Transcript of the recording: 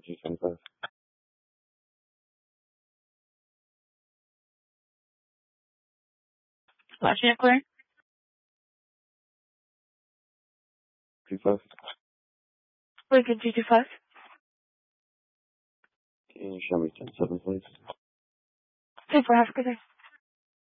225. Last unit clear. 25. Lincoln 225. Can you show me 10-7, please? 10-4, have a good day.